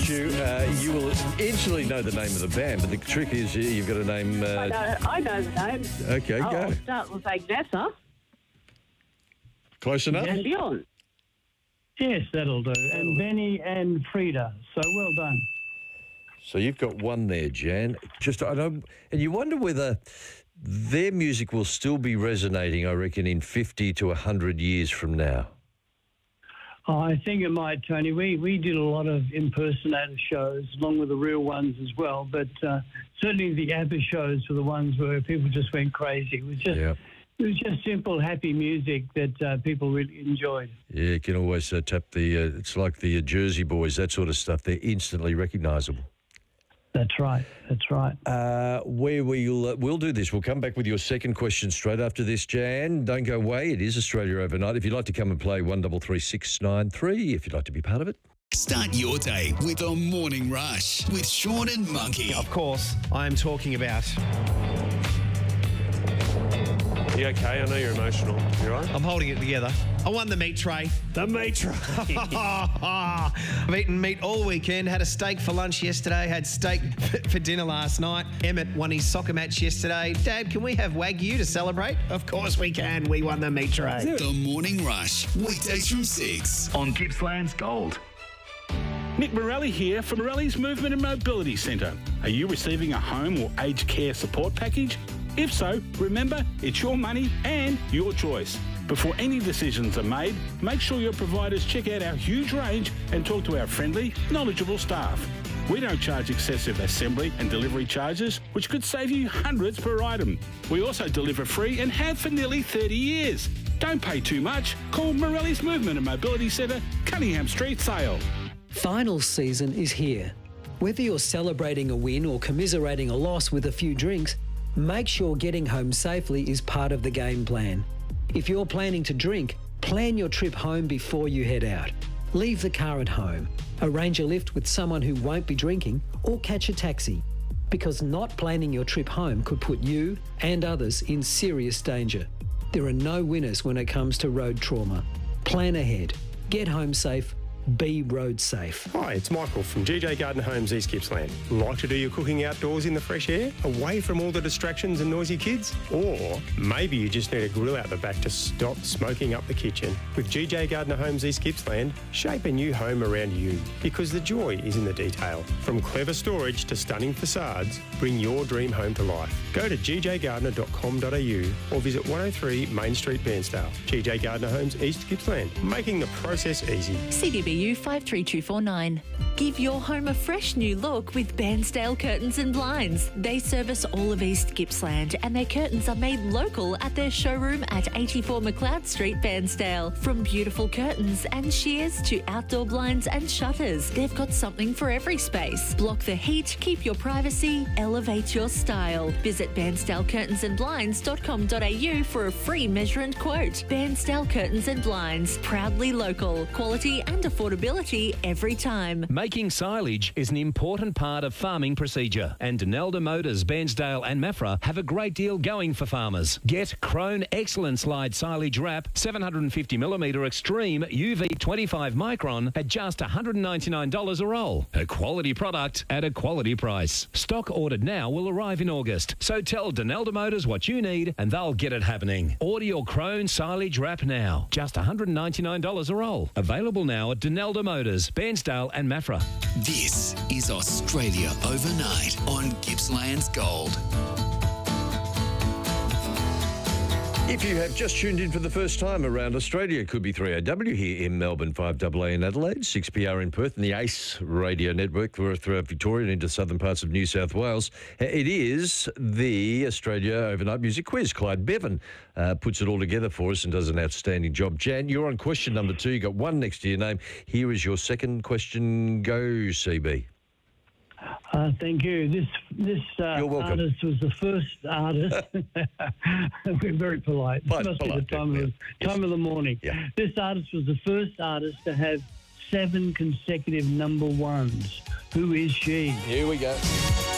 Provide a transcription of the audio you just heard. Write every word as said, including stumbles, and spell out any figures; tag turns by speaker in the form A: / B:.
A: you. Uh, you will instantly know the name of the band, but the trick is uh, you've got to name... Uh...
B: I, know, I know the name.
A: Okay,
B: I'll,
A: go.
B: I'll start with Agnetha.
A: Close enough?
B: And beyond.
C: Yes, that'll do. And Benny and Frida. So well done.
A: So you've got one there, Jan. Just I don't, and you wonder whether their music will still be resonating, I reckon, in fifty to one hundred years from now.
C: Oh, I think it might, Tony. We we did a lot of impersonator shows, along with the real ones as well. But uh, certainly the ABBA shows were the ones where people just went crazy. It was just
A: Yeah.
C: it was just simple, happy music that uh, people really enjoyed.
A: Yeah, you can always uh, tap the. Uh, it's like the uh, Jersey Boys, that sort of stuff. They're instantly recognisable.
C: That's right. That's right.
A: Uh, where we'll uh, we'll do this. We'll come back with your second question straight after this, Jan. Don't go away. It is Australia Overnight. If you'd like to come and play, one double three six nine three. If you'd like to be part of it.
D: Start your day with the Morning Rush with Sean and Monkey.
E: Of course, I am talking about.
F: You okay? I know you're emotional. You all right?
E: I'm holding it together. I won the meat tray.
F: The meat tray.
E: I've eaten meat all weekend. Had a steak for lunch yesterday. Had steak for dinner last night. Emmett won his soccer match yesterday. Dad, can we have Wagyu to celebrate? Of course we can. We won the meat tray.
D: The Morning Rush, weekdays from six on Gippsland's Gold.
G: Nick Morelli here from Morelli's Movement and Mobility Centre. Are you receiving a home or aged care support package? If so, remember, it's your money and your choice. Before any decisions are made, make sure your providers check out our huge range and talk to our friendly, knowledgeable staff. We don't charge excessive assembly and delivery charges, which could save you hundreds per item. We also deliver free and have for nearly thirty years. Don't pay too much. Call Morelli's Movement and Mobility Centre, Cunningham Street, Sale.
H: Finals season is here. Whether you're celebrating a win or commiserating a loss with a few drinks, make sure getting home safely is part of the game plan. If you're planning to drink, plan your trip home before you head out. Leave the car at home, arrange a lift with someone who won't be drinking, or catch a taxi. Because not planning your trip home could put you and others in serious danger. There are no winners when it comes to road trauma. Plan ahead. Get home safe. Be road safe.
I: Hi, it's Michael from G J Garden Homes, East Gippsland. Like to do your cooking outdoors in the fresh air, away from all the distractions and noisy kids? Or maybe you just need a grill out the back to stop smoking up the kitchen. With G J Garden Homes, East Gippsland, shape a new home around you, because the joy is in the detail. From clever storage to stunning facades, bring your dream home to life. Go to g j gardner dot com dot a u or visit one oh three Main Street, Bairnsdale. G J Garden Homes, East Gippsland, making the process easy.
J: C D B U five three two four nine. Give your home a fresh new look with Bairnsdale Curtains and Blinds. They service all of East Gippsland and their curtains are made local at their showroom at eighty-four McLeod Street, Bairnsdale. From beautiful curtains and shears to outdoor blinds and shutters, they've got something for every space. Block the heat, keep your privacy, elevate your style. Visit bairnsdale curtains and blinds dot com dot a u for a free measurement quote. Bairnsdale Curtains and Blinds, proudly local, quality and affordability every time.
K: Making silage is an important part of farming procedure, and Denelda Motors, Bairnsdale and Maffra have a great deal going for farmers. Get Krone Excellent Slide Silage Wrap seven hundred fifty millimetre Extreme U V twenty-five micron at just one hundred ninety-nine dollars a roll. A quality product at a quality price. Stock ordered now will arrive in August, so tell Denelda Motors what you need and they'll get it happening. Order your Krone Silage Wrap now. Just one hundred ninety-nine dollars a roll. Available now at Denelda Motors, Bairnsdale and Maffra.
D: This is Australia Overnight on Gippsland's Gold.
A: If you have just tuned in for the first time around Australia, it could be three A W here in Melbourne, five A A in Adelaide, six P R in Perth, and the ACE radio network throughout Victoria and into southern parts of New South Wales. It is the Australia Overnight Music Quiz. Clyde Bevan uh, puts it all together for us and does an outstanding job. Jan, you're on question number two. You got one next to your name. Here is your second question. Go, C B.
C: Uh, thank you. This this uh, artist was the first artist. We're very polite.
A: Polite,
C: It must
A: polite,
C: be the time,
A: yeah,
C: of,
A: yeah.
C: time of the morning.
A: Yeah.
C: This artist was the first artist to have seven consecutive number ones. Who is she?
A: Here we go.